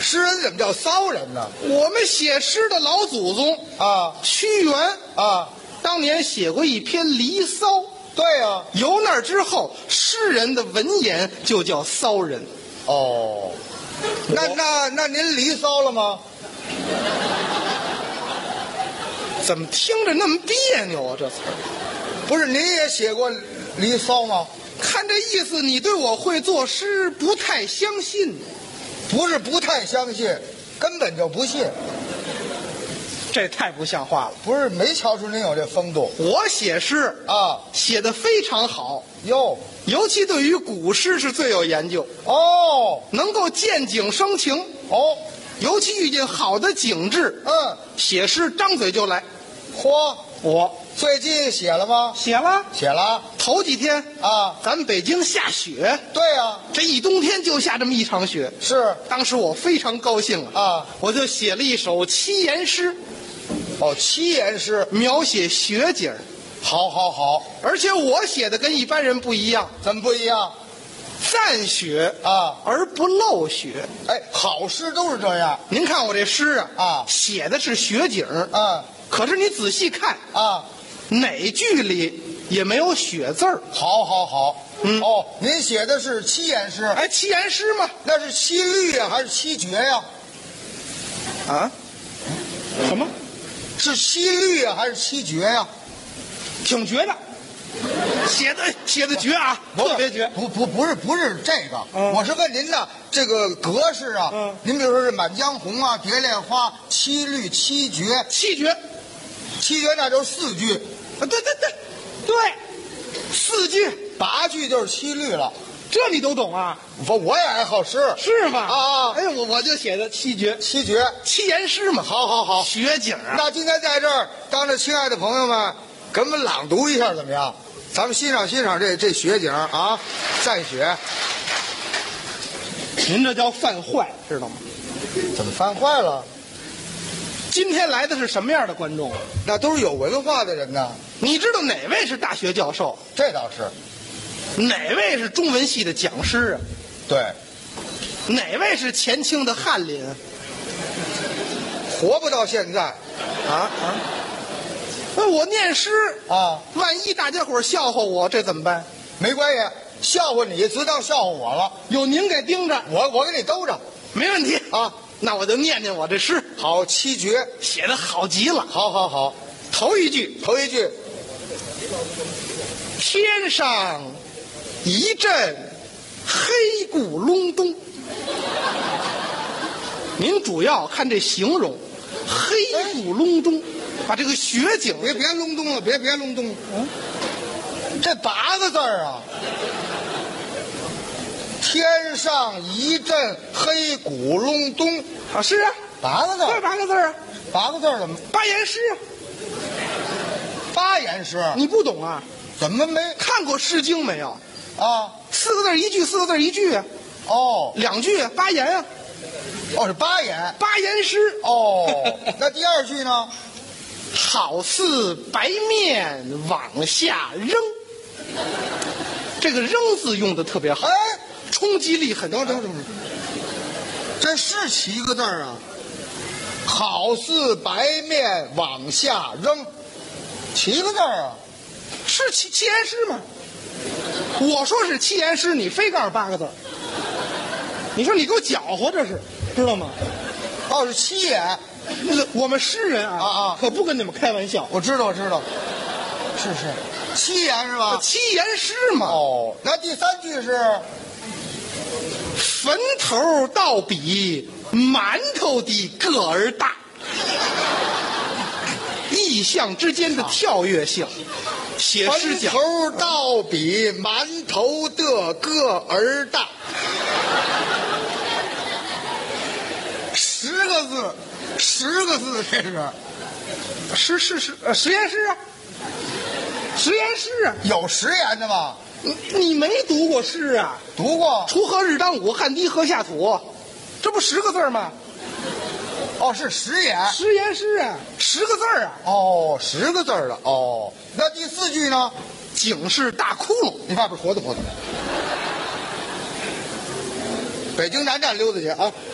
诗人怎么叫骚人呢？ 我们写诗的老祖宗啊屈原啊， 当年写过一篇《离骚》， 对呀、 由那之后，诗人的文言就叫骚人。 哦，那您离骚了吗？ 怎么听着那么别扭啊？这词儿， 不是，您也写过离骚吗？ 看这意思，你对我会作诗不太相信。 不是不太相信，根本就不信。 这太不像话了。 不是没瞧出您有这风度我写诗啊？ 写得非常好， 哟， 尤其对于古诗是最有研究， 哦能够见景生情。 哦， 尤其遇见好的景致，写诗张嘴就来。 嚯， 我最近写了吗？ 写了， 写了头几天啊？ 咱们北京下雪， 对呀、 这一冬天就下这么一场雪。 是当时我非常高兴啊， 我就写了一首七言诗， 哦，七言诗， 描写雪景， 好好好， 而且我写的跟一般人不一样， 怎么不一样赞雪啊？ 而不漏雪。 哎，好诗都是这样您看我这诗啊写的是雪景，可是你仔细看， 啊， 哪句里也没有雪字儿。 好好好，哦，您写的是七言诗， 哎，七言诗嘛， 那是七律呀、还是七绝呀、 啊，什么？ 是七律呀、还是七绝呀、 挺绝的，写的绝啊，特别绝。 不是这个，我是问您的这个格式啊。您比如说是《满江红》啊，《蝶恋花》、七律、七绝， 七绝， 七绝那就是4句， 啊，对，四句， 8句就是七律了。 这你都懂啊？ 我也爱好诗， 是吗？ 啊哎，我就写的七绝， 七绝。 七言诗嘛。 好好好， 雪景啊， 那今天在这儿，当着亲爱的朋友们，给我们朗读一下怎么样？咱们欣赏欣赏这雪景啊，赞雪。 您这叫犯坏，知道吗？ 怎么犯坏了？ 今天来的是什么样的观众啊？ 那都是有文化的人呐。 你知道哪位是大学教授？ 这倒是， 哪位是中文系的讲师啊？ 对， 哪位是前清的翰林活不到现在啊？那我念诗啊， 万一大家伙笑话我，这怎么办？ 没关系，笑话你，自当笑话我了。 有您给盯着， 我给你兜着没问题。 啊。 那我就念念我这诗， 好，七绝， 写的好极了。 好好好。 头一句， 头一句， 天上一阵黑咕隆咚。您主要看这形容，黑咕隆咚，把这个雪景， 别隆咚了，别隆咚了。这8个字儿啊。天上一阵黑咕隆咚， 啊，是啊， 8个字这儿 8个字啊 ，8个字儿怎么八言诗啊， 8言诗？ 你不懂啊？ 怎么没看过《诗经》没有啊？ ？4个字一句，4个字一句啊哦 ，2句啊，8言啊哦，是8言。 ，8言诗。 哦，那第2句呢？ 好似白面往下扔，这个扔字用的特别好， 哎， 冲击力很大。 等，这是7个字儿啊。好似白面往下扔，7个字儿啊。 是七言诗吗？我说是七言诗，你非告诉8个字，你说你给我搅和，这是知道吗？ 哦，是7言。 我们诗人啊可不跟你们开玩笑， 我知道，是7言是吧？ 七言诗嘛。 哦，那第3句是坟头倒比馒头的个儿大，意象之间的跳跃性，写诗坟讲头倒比馒头的个儿大。10个字，10个字，这是十言诗啊，十言诗啊， 有10言的吗？ 你没读过诗啊？ 读过。 锄禾日当午，汗滴禾下土，这不10个字吗？ 哦，是10言。 十言诗啊，10个字啊。 哦，10个字的。哦，那第4句呢？ 井是大窟窿， 你外边活动活动。北京南站溜达去啊！